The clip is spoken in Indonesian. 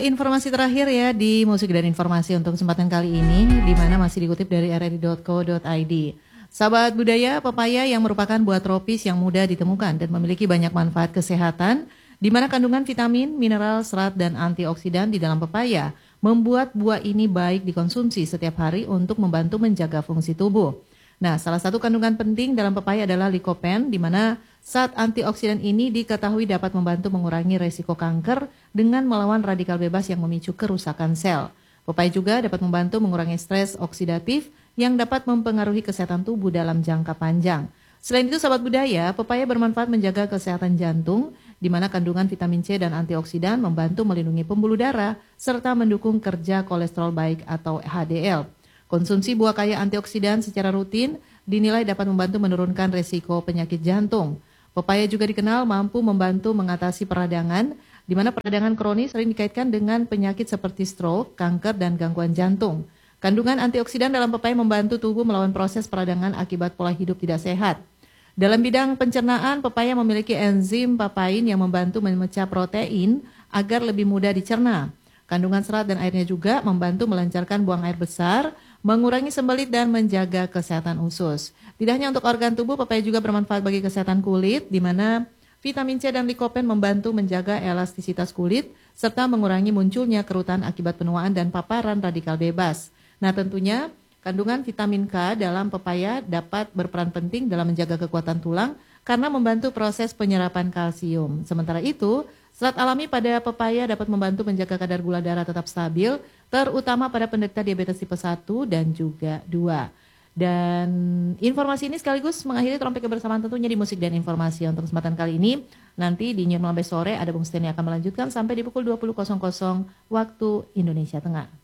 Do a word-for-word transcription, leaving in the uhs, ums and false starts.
informasi terakhir ya di musik dan informasi untuk kesempatan kali ini, di mana masih dikutip dari r r i dot co dot i d. Sahabat budaya, pepaya yang merupakan buah tropis yang mudah ditemukan dan memiliki banyak manfaat kesehatan, di mana kandungan vitamin, mineral, serat, dan antioksidan di dalam pepaya membuat buah ini baik dikonsumsi setiap hari untuk membantu menjaga fungsi tubuh. Nah, salah satu kandungan penting dalam pepaya adalah likopen, di mana zat antioksidan ini diketahui dapat membantu mengurangi resiko kanker dengan melawan radikal bebas yang memicu kerusakan sel. Pepaya juga dapat membantu mengurangi stres oksidatif yang dapat mempengaruhi kesehatan tubuh dalam jangka panjang. Selain itu, sahabat budaya, pepaya bermanfaat menjaga kesehatan jantung, di mana kandungan vitamin C dan antioksidan membantu melindungi pembuluh darah serta mendukung kerja kolesterol baik atau H D L. Konsumsi buah kaya antioksidan secara rutin dinilai dapat membantu menurunkan resiko penyakit jantung. Pepaya juga dikenal mampu membantu mengatasi peradangan, di mana peradangan kronis sering dikaitkan dengan penyakit seperti stroke, kanker, dan gangguan jantung. Kandungan antioksidan dalam pepaya membantu tubuh melawan proses peradangan akibat pola hidup tidak sehat. Dalam bidang pencernaan, pepaya memiliki enzim papain yang membantu memecah protein agar lebih mudah dicerna. Kandungan serat dan airnya juga membantu melancarkan buang air besar, mengurangi sembelit dan menjaga kesehatan usus. Tidak hanya untuk organ tubuh, pepaya juga bermanfaat bagi kesehatan kulit, di mana vitamin C dan likopen membantu menjaga elastisitas kulit, serta mengurangi munculnya kerutan akibat penuaan dan paparan radikal bebas. Nah, tentunya kandungan vitamin K dalam pepaya dapat berperan penting dalam menjaga kekuatan tulang karena membantu proses penyerapan kalsium. Sementara itu, serat alami pada pepaya dapat membantu menjaga kadar gula darah tetap stabil, terutama pada penderita diabetes tipe satu dan juga dua. Dan informasi ini sekaligus mengakhiri trompet kebersamaan tentunya di musik dan informasi untuk kesempatan kali ini. Nanti di New Normal sore ada Bung Steny akan melanjutkan sampai di pukul dua puluh waktu Indonesia Tengah.